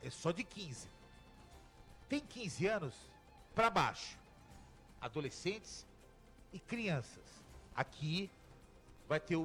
é só de 15. Tem 15 anos para baixo, adolescentes e crianças. Aqui vai ter